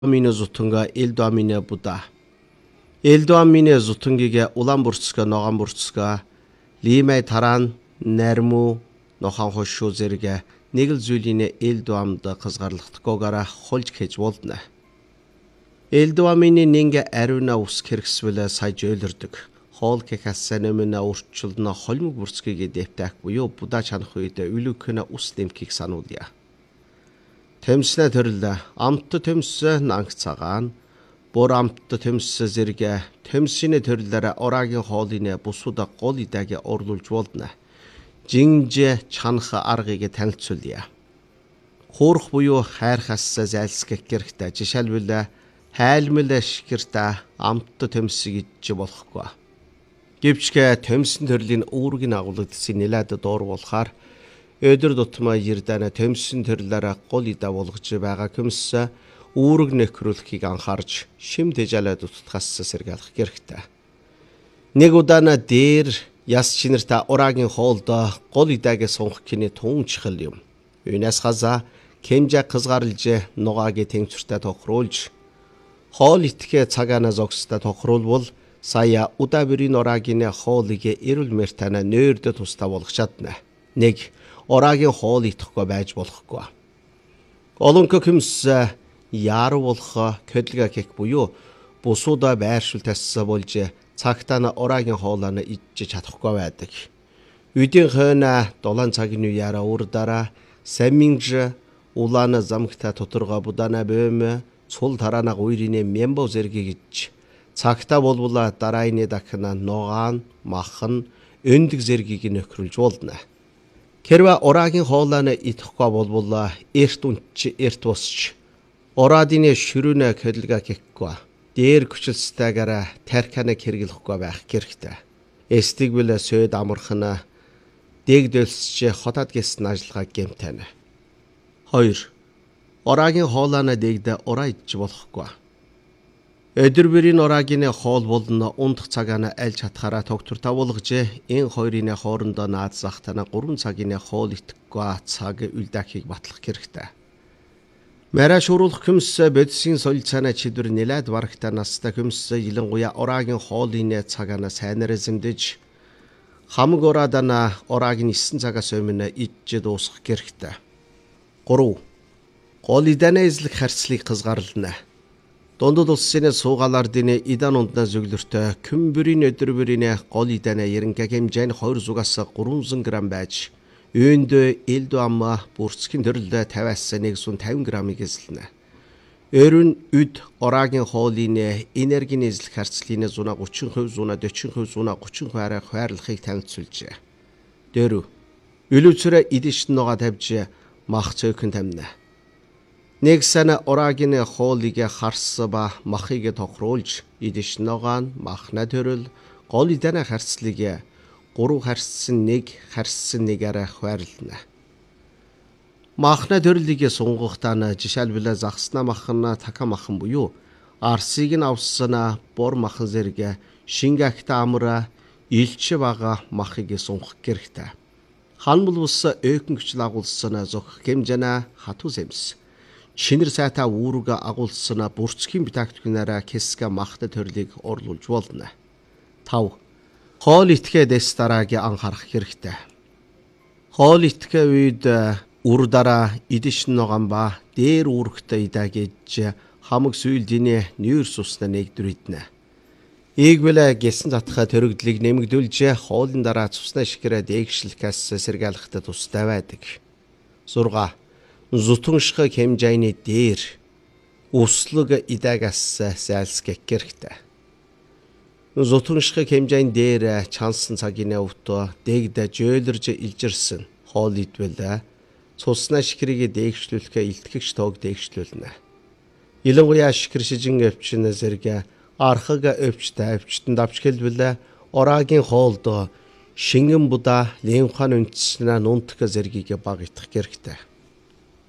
Mine zutunga eldo amine buda. Eldo amine zutungige ulan burtska nogan burtska limay taran нэрмүү нохон хошуу зэрэг нэг л зүйлийн элдо амд хязгаарлахдаггүйгээр хулж хийж болдно. Элдо амины нэг ариуна ус хэрэгсвэл сая жөөлөрдөг. Хоол гэхээс нэмэнэ урчлна холмог бүрцгийг дэвтэх буюу будаа чанах үед үлүкэнэ ус дэмхийг сануулъя. Тэмснэ төрөл амт тэмс нанг цагаан бор амт тэмс зэрэг тэмсийн төрлөөр ораагийн хоолны бусуда гол идээг орлуулж болдно. Жинж чанах аргыг танилцуулъя. Хуурах буюу хайрхаас зайлсгах гэрхтээ жишээлбэл хайлмал шигэртэ амт тэмс гэж болохгүй. Гэвч тэмсэн төрлийн үүргийн агуулгдсан нэлээд доор болохоор өдөр тутмаа ярдана тэмсэн төрлөөр гол идэ болгож байгаа хүмс үүрэг нэхрүүлэхийг анхаарч шим тэжээлээд утгаас сэргийлэх гэрхтээ. Нэг удаана дээр яс чинэртэ ораагийн хоолд гол идээг сунгах кине туунчхал юм. Юунаас хаза кемжа хязгаарлаж нугаагийн тэмцвэртэ тохируулж хоол итгэхэ цагаана зогстой тохируулбал сая удаа бүрийн ораагийн хоолыг эрүүл мэртана нөөрдөд тустай болгох чадна. Нэг ораагийн хоол идэхгүй байж болохгүй. Олон хүмс яар болох хөдөлгөө хийх буюу бусуудаа байршил тасса болж цагтаа ораагийн хоолоо идэж чадахгүй байдаг. Үдийн хойно 7 цагийн үеара урдаараа саминж улаана замгта тоторго будана бэм цул тараана гуйрины мембо зэргийг цагтаа болбула дарааны дахна ногаан махан өндөг зэргийг нөхрүүлж болдно. Хэрвээ ораагийн хоолоо идэхгүй болбол эрт үнч эрт босч ороадын ширүүнэ хөдөлгөө хийхгүй дээр хүчилстэйгээр тархиныг хэрэглэхгүй байх хэрэгтэй. Эстиг бил сөд амархна дэгдэлсч хотод гэсэн ажиллагаа гэмтэнэ. 2. Ораагийн хоолоо дэгдэ ораа идэж болохгүй. Өдөр бүрийн ораагийн хоол болно ундах цагаана аль чатхаараа тогтвортой болгож энэ хоёрын хоорондоо наазах тана 3 цагийн хоол итгэхгүй цаг үлдэхийг батлах хэрэгтэй. Мараш уруулах хүмс бодисын солил цаана чидвэр нэлээд барагтай настай хүмс илэнгуяа ораагийн хоолны цагаана сайнаар зэмдэж хамаг ороадана ораагийн 9 цагаас өмнө идэж дуусгах хэрэгтэй. 3. Гол идэнэ эзлэх харьцлыг хязгаарлана. Дундад улсын суугаалаар динэ идан ундна зөвлөртөө күмбэрийн өдөр бүрийн гол идэнэ ерөнхий хэмжээ нь 20-аас 300 г байж үйнд элдо амма бүрцгийн төрөлд 50-аас 150 г-ыг эзэлнэ. Өрн үд ораагийн хоолны энергийн эзлэх харьцлын 130%, 140%, 130% арай хуваарлахыг танилцуулжээ. 4. Үлүцрэ идэж ногоо тавьж мах цөөхөн тамина. Нэг сана ораагийн хоолыг харсба махыг тохируулж идэж ногоон махна төрөл гол идэнэ харьцлыг 3 харьцсан 1 харьцсан 1-аар хуваарлана. Махна төрлийг сунгахтаа жишээлбэл загсна махна така махан буюу арсыг нь авсана бор махан зэрэг шингахта амра илч бага махыг сунгах гэрхтээ. Хан булбус өөхөн хүчил агуулсана зөх хэмжэна хатуу зэмс. Шинэр сайта үүрэг агуулсана бүрцгийн битагтгнаараа хэсгэ махта төрлийг орлуулж болно. 5. Хоол итгэхэ дэс дараагийн анхаарах хэрэгтэй. Хоол итгэхэ үед үр дараа идэж ногоон ба дээр үүрэгтэй идэгэж хамаг сүйлдийн нүүр сусна нэгдвэриднэ. Ийгвэлэ гэсэн затха төрөгдлийг нэмэгдүүлж хоолын дараа цусна шигрээ дээгшлэхээс сэргийлэхтэй тустай байдаг. 6. Зутунших хэмжээний дээр өслөг идэгээс зайлсгах гэрхтээ. Зутунших хэмжээний дээр чансан цагийн өвтө дэгдэ жөөлөрж илжирсэн хоол идвэл цусна шигрийг дээгшлүүлэхэ илтгэгч тоог дээгшлүүлнэ. Илэнгуяа шигэр шижин өвчин зэрэг архаг өвчтэй өвчтөнд авч хэлбэл ораагийн хоолд шингэн будаа лимфан үндэснэ нунтг зэргийг баг итгэх гэрхтээ.